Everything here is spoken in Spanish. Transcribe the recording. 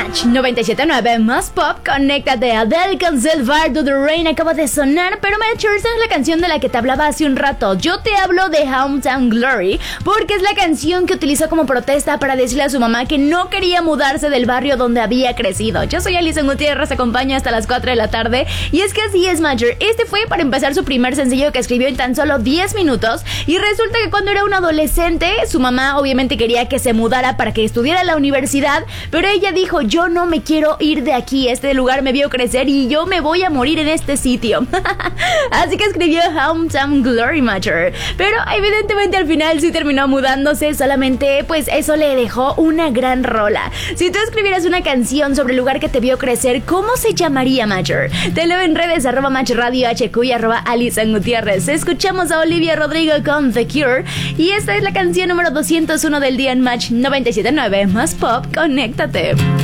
Match 97.9 más pop, conéctate. Adele con Silver to the Rain acaba de sonar, pero Matchers es la canción de la que te hablaba hace un rato. Yo te hablo de Hometown Glory porque es la canción que utilizó como protesta para decirle a su mamá que no quería mudarse del barrio donde había crecido. Yo soy Alison Gutiérrez, acompaña hasta las 4 de la tarde. Y es que así es, Matcher. Este fue para empezar su primer sencillo que escribió en tan solo 10 minutos. Y resulta que cuando era un adolescente, su mamá obviamente quería que se mudara para que estudiara en la universidad, pero ella dijo: yo no me quiero ir de aquí, este lugar me vio crecer y yo me voy a morir en este sitio. Así que escribió Hometown Glory, Matcher. Pero evidentemente al final sí terminó mudándose, solamente pues eso le dejó una gran rola. Si tú escribieras una canción sobre el lugar que te vio crecer, ¿cómo se llamaría, Matcher? Te leo en redes @MatchRadio HQ y @Alison Gutiérrez. Escuchamos a Olivia Rodrigo con The Cure y esta es la canción número 201 del día en Match 97.9 más pop, conéctate.